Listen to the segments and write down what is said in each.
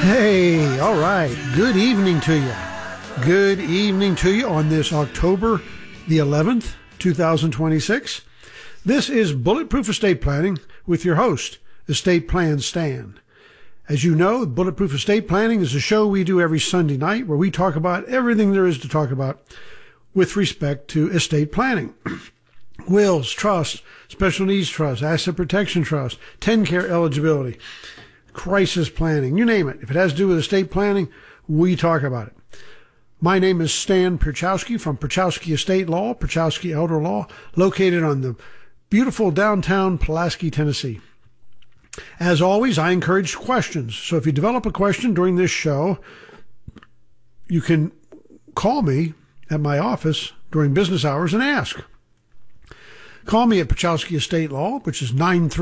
Hey, all right. Good evening to you. Good evening to you on this October the 11th, 2026. This is Bulletproof Estate Planning with your host, Estate Plan Stan. As you know, Bulletproof Estate Planning is a show we do every Sunday night where we talk about everything there is to talk about with respect to estate planning. Wills, trust, special needs trust, asset protection trust, TennCare eligibility, crisis planning, you name it. If it has to do with estate planning, we talk about it. My name is Stan Perchowski from Perchowski Estate Law, Perchowski Elder Law, located on the beautiful downtown Pulaski, Tennessee. As always, I encourage questions. So if you develop a question during this show, you can call me at my office during business hours and ask. Call me at Perchowski Estate Law, which is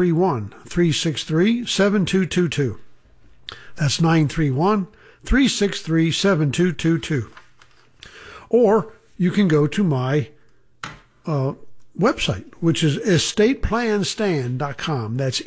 931-363-7222. That's 931-363-7222. Or you can go to my website, which is estateplanstan.com. That's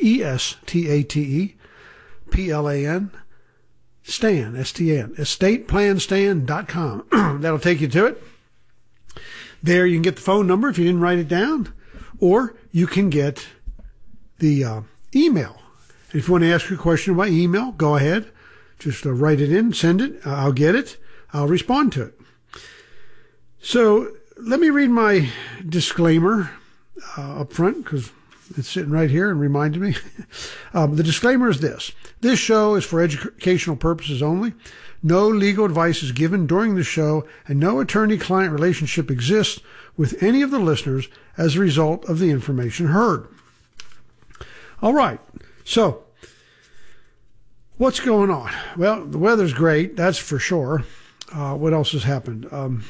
ESTATEPLAN, Stan, S-T-N, estateplanstan.com. That'll take you to it. There you can get the phone number if you didn't write it down, or you can get the email. If you want to ask your question by email, go ahead. Just write it in, send it. I'll get it. I'll respond to it. So let me read my disclaimer up front because it's sitting right here and reminded me. The disclaimer is this. This show is for educational purposes only. No legal advice is given during the show, and no attorney-client relationship exists with any of the listeners as a result of the information heard. All right. So what's going on? Well, the weather's great. That's for sure. What else has happened?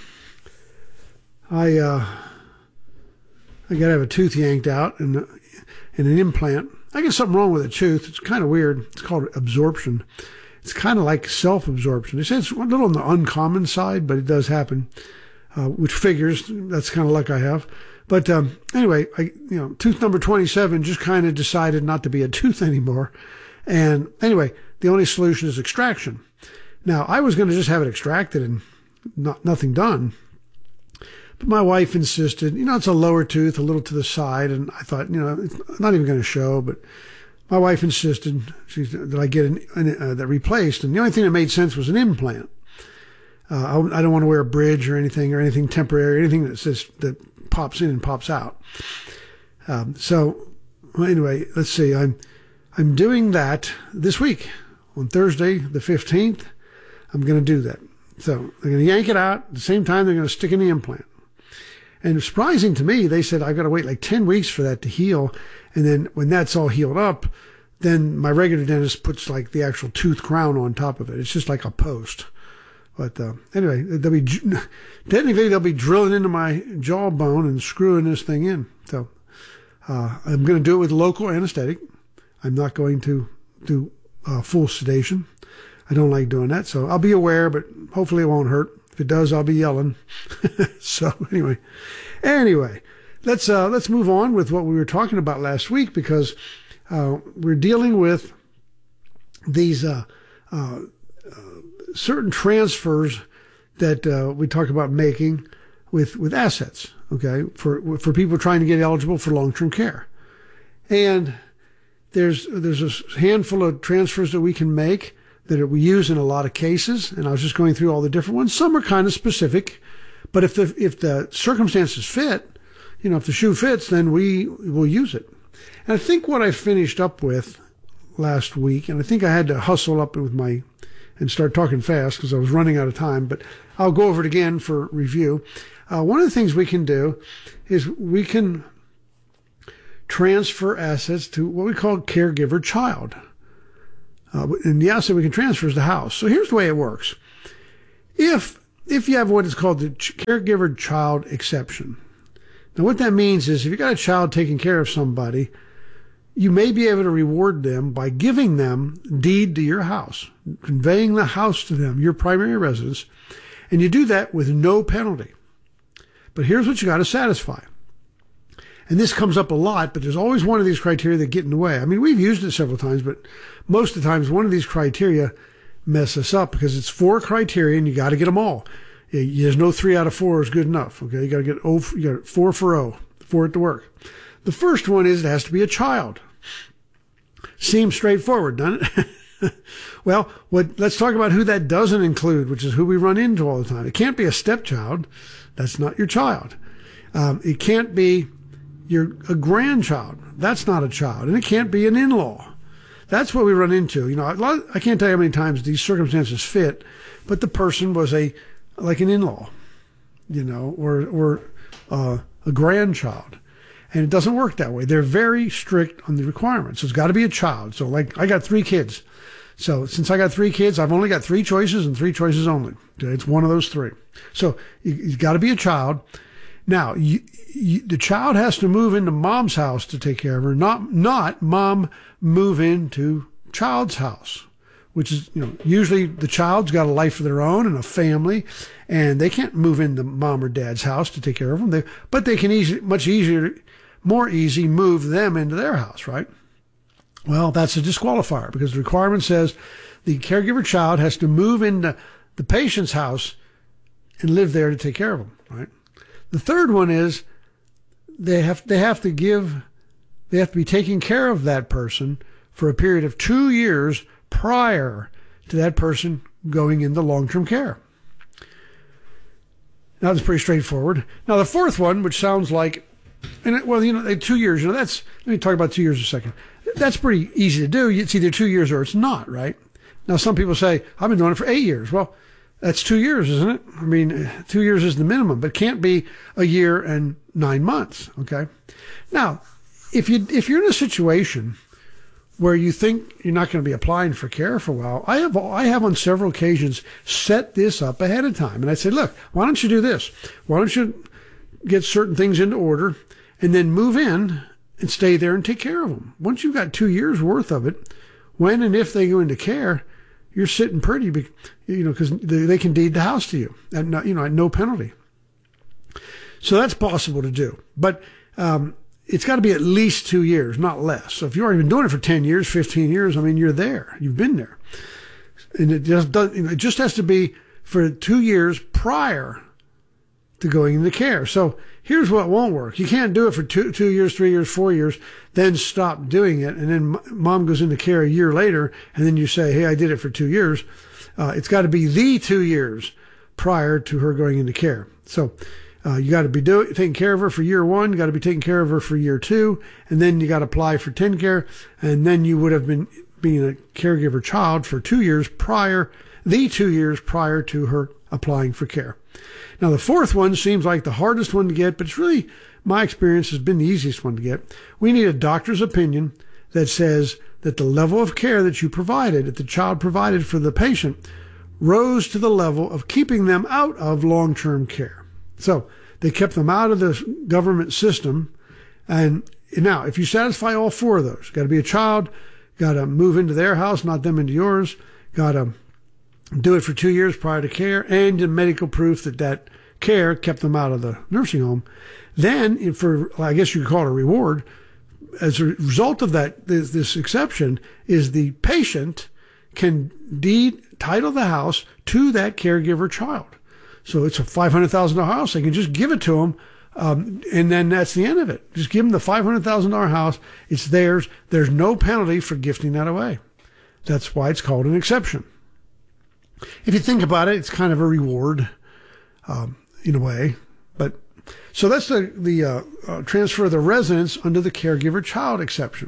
I got to have a tooth yanked out and an implant. I got something wrong with a tooth. It's kind of weird. It's called absorption. It's kind of like self-absorption. They say it's a little on the uncommon side, but it does happen, which figures. That's kind of luck I have. But anyway, tooth number 27 just kind of decided not to be a tooth anymore. And anyway, the only solution is extraction. Now, I was going to just have it extracted and nothing done. But my wife insisted, it's a lower tooth, a little to the side. And I thought, it's not even going to show. But my wife insisted that I get that replaced. And the only thing that made sense was an implant. I don't want to wear a bridge or anything temporary, anything that pops in and pops out. So anyway, let's see. I'm doing that this week on Thursday, the 15th. I'm going to do that. So they're going to yank it out. At the same time, they're going to stick in the implant. And surprising to me, they said I've got to wait like 10 weeks for that to heal. And then when that's all healed up, then my regular dentist puts like the actual tooth crown on top of it. It's just like a post. But anyway, technically they'll be drilling into my jawbone and screwing this thing in. So I'm going to do it with local anesthetic. I'm not going to do full sedation. I don't like doing that. So I'll be aware, but hopefully it won't hurt. If it does, I'll be yelling. So anyway, let's move on with what we were talking about last week, because we're dealing with these certain transfers that we talk about making with assets. Okay, for people trying to get eligible for long-term care, and there's a handful of transfers that we can make that we use in a lot of cases, and I was just going through all the different ones. Some are kind of specific, but if the circumstances fit, if the shoe fits, then we will use it. And I think what I finished up with last week, and I think I had to hustle up and start talking fast because I was running out of time, but I'll go over it again for review. One of the things we can do is we can transfer assets to what we call caregiver child. And the asset we can transfer is the house. So here's the way it works. If you have what is called the caregiver child exception. Now what that means is if you got a child taking care of somebody, you may be able to reward them by giving them deed to your house, conveying the house to them, your primary residence, and you do that with no penalty. But here's what you got to satisfy. And this comes up a lot, but there's always one of these criteria that get in the way. I mean, we've used it several times, but most of the times one of these criteria mess us up because it's 4 criteria and you got to get them all. There's no 3 out of 4 is good enough. Okay, you got to get you got 4 for O for it to work. The first one is it has to be a child. Seems straightforward, doesn't it? Well, let's talk about who that doesn't include, which is who we run into all the time. It can't be a stepchild. That's not your child. It can't be a grandchild. That's not a child. And it can't be an in-law. That's what we run into. You know, I can't tell you how many times these circumstances fit, but the person was like an in-law, you know, or a grandchild. And it doesn't work that way. They're very strict on the requirements. So it's got to be a child. So like I got 3 kids. So since I got 3 kids, I've only got 3 choices and 3 choices only. It's one of those 3. So you've got to be a child. Now, the child has to move into mom's house to take care of her, not mom move into child's house, which is, you know, usually the child's got a life of their own and a family, and they can't move into mom or dad's house to take care of them. But they can more easy move them into their house, right? Well, that's a disqualifier because the requirement says the caregiver child has to move into the patient's house and live there to take care of them, right? The third one is they have to be taking care of that person for a period of 2 years prior to that person going into long-term care. Now, that's pretty straightforward. Now, the fourth one, which sounds like, 2 years, let me talk about 2 years a second. That's pretty easy to do. It's either 2 years or it's not, right? Now, some people say, I've been doing it for 8 years. Well, that's 2 years, isn't it? I mean, 2 years is the minimum, but it can't be a year and 9 months, okay? Now, if you're in a situation where you think you're not going to be applying for care for a while, I have on several occasions set this up ahead of time. And I say, look, why don't you do this? Why don't you get certain things into order and then move in and stay there and take care of them? Once you've got 2 years worth of it, when and if they go into care, you're sitting pretty, because they can deed the house to you at no penalty. So that's possible to do, but it's got to be at least 2 years, not less. So if you've already been doing it for 10 years, 15 years, I mean, you're there, you've been there, and it just has to be for 2 years prior to going into care. So here's what won't work. You can't do it for 2 years, 3 years, 4 years, then stop doing it. And then mom goes into care a year later. And then you say, hey, I did it for 2 years. It's got to be the 2 years prior to her going into care. So you got to be taking care of her for year 1. You got to be taking care of her for year 2. And then you got to apply for TennCare. And then you would have been being a caregiver child for 2 years prior, the 2 years prior to her applying for care. Now, the fourth one seems like the hardest one to get, but it's really, my experience, has been the easiest one to get. We need a doctor's opinion that says that the level of care that you provided, that the child provided for the patient, rose to the level of keeping them out of long-term care. So they kept them out of the government system. And now, if you satisfy all 4 of those, got to be a child, got to move into their house, not them into yours, got to do it for 2 years prior to care, and the medical proof that care kept them out of the nursing home. Then, I guess you could call it a reward, as a result of that, this exception is the patient can title the house to that caregiver child. So it's a $500,000 house. They can just give it to them, and then that's the end of it. Just give them the $500,000 house. It's theirs. There's no penalty for gifting that away. That's why it's called an exception. If you think about it, it's kind of a reward, in a way. But so that's the transfer of the residence under the caregiver child exception.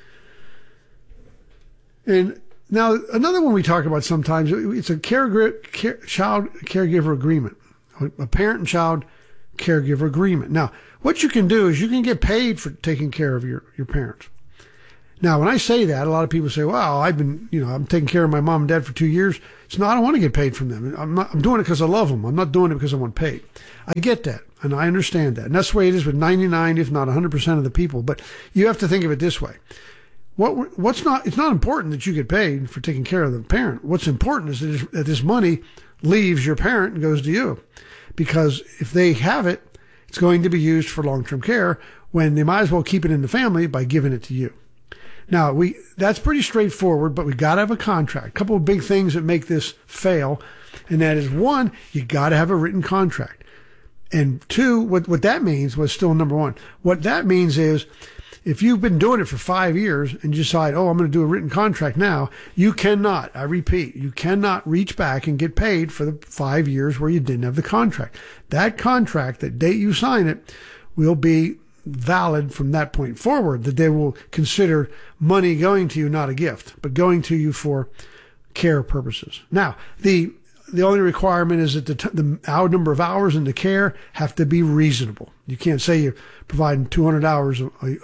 And now another one we talk about sometimes, it's a child caregiver agreement, a parent and child caregiver agreement. Now, what you can do is you can get paid for taking care of your parents. Now, when I say that, a lot of people say, well, I'm taking care of my mom and dad for 2 years. So no, I don't want to get paid from them. I'm doing it because I love them. I'm not doing it because I want paid. I get that, and I understand that. And that's the way it is with 99, if not 100% of the people. But you have to think of it this way. It's not important that you get paid for taking care of the parent. What's important is that this money leaves your parent and goes to you. Because if they have it, it's going to be used for long-term care when they might as well keep it in the family by giving it to you. Now, that's pretty straightforward, but we got to have a contract. A couple of big things that make this fail, and that is, one, you got to have a written contract. And two, what that means was still number one. What that means is, if you've been doing it for 5 years and you decide, I'm going to do a written contract now, you cannot, I repeat, you cannot reach back and get paid for the 5 years where you didn't have the contract. That contract, the date you sign it, will be valid from that point forward, that they will consider money going to you, not a gift, but going to you for care purposes. Now, the only requirement is that the number of hours in the care have to be reasonable. You can't say you're providing 200 hours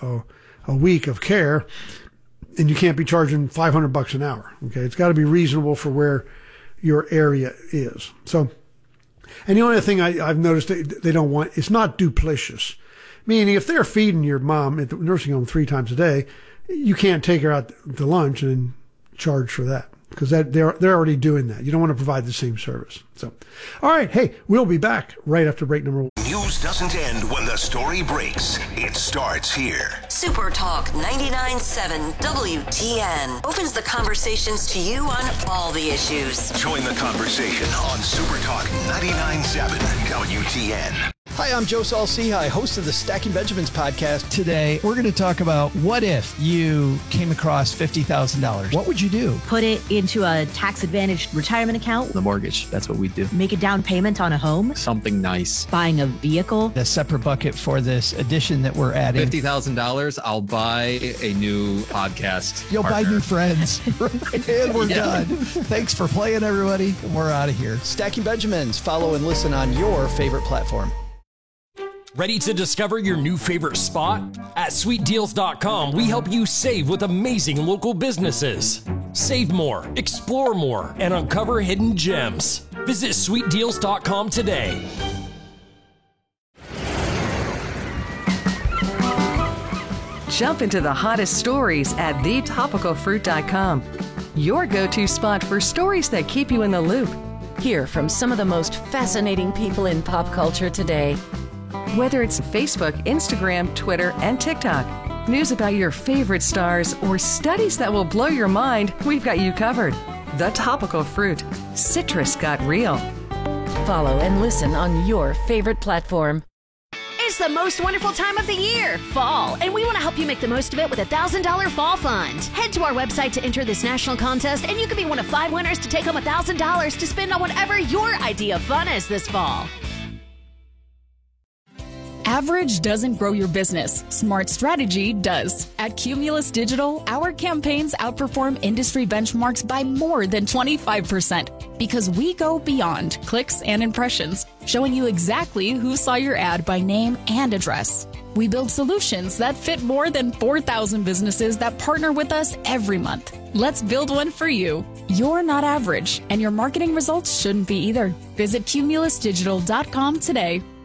a week of care and you can't be charging $500 an hour. Okay. It's got to be reasonable for where your area is. So, and the only thing I've noticed they don't want, it's not duplicitous. Meaning if they're feeding your mom at the nursing home 3 times a day, you can't take her out to lunch and charge for that, because they're already doing that. You don't want to provide the same service. So, all right. Hey, we'll be back right after break number 1. News doesn't end when the story breaks. It starts here. Super Talk 99.7 WTN opens the conversations to you on all the issues. Join the conversation on Super Talk 99.7 WTN. Hi, I'm Joe Saul-Sehy, host of the Stacking Benjamins podcast. Today, we're going to talk about what if you came across $50,000? What would you do? Put it into a tax-advantaged retirement account. The mortgage, that's what we do. Make a down payment on a home. Something nice. Buying a vehicle. A separate bucket for this addition that we're adding. $50,000, I'll buy a new podcast You'll partner. buy new friends. And we're done. Thanks for playing, everybody. We're out of here. Stacking Benjamins. Follow and listen on your favorite platform. Ready to discover your new favorite spot? At sweetdeals.com, we help you save with amazing local businesses. Save more, explore more, and uncover hidden gems. Visit sweetdeals.com today. Jump into the hottest stories at thetopicalfruit.com. Your go-to spot for stories that keep you in the loop. Hear from some of the most fascinating people in pop culture today. Whether it's Facebook, Instagram, Twitter, and TikTok, news about your favorite stars, or studies that will blow your mind, we've got you covered. The Topical Fruit. Citrus got real. Follow and listen on your favorite platform. It's the most wonderful time of the year, fall, and we want to help you make the most of it with a $1,000 fall fund. Head to our website to enter this national contest, and you can be one of 5 winners to take home $1,000 to spend on whatever your idea of fun is this fall. Average doesn't grow your business. Smart strategy does. At Cumulus Digital, our campaigns outperform industry benchmarks by more than 25% because we go beyond clicks and impressions, showing you exactly who saw your ad by name and address. We build solutions that fit more than 4,000 businesses that partner with us every month. Let's build one for you. You're not average, and your marketing results shouldn't be either. Visit cumulusdigital.com today.